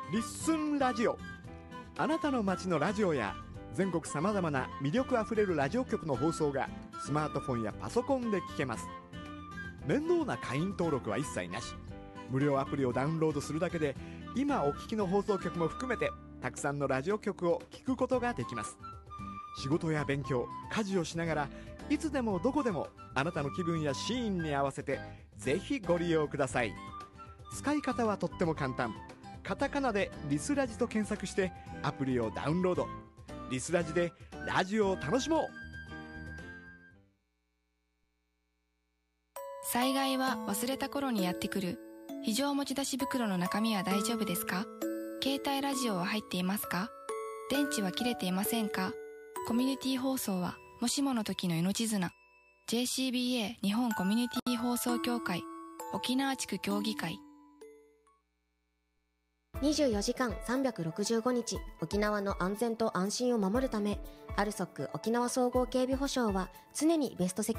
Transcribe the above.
リッスンラジオ。あなたの街のラジオや全国さまざまな魅力あふれるラジオ局の放送がスマートフォンやパソコンで聞けます。面倒な会員登録は一切なし。無料アプリをダウンロードするだけで今お聞きの放送局も含めてたくさんのラジオ局を聞くことができます。仕事や勉強、家事をしながらいつでもどこでもあなたの気分やシーンに合わせてぜひご利用ください。使い方はとっても簡単。カタカナでリスラジと検索してアプリをダウンロード。リスラジでラジオを楽しもう。 災害は忘れた頃にやってくる。非常持ち出し袋の中身は大丈夫ですか？携帯ラジオは入っていますか？電池は切れていませんか？コミュニティ放送はもしもの時の命綱。 JCBA 日本コミュニティ放送協会沖縄地区協議会。 24時間365日沖縄の安全と安心を守るため、アルソック沖縄総合警備保障は常にベストセキュリティ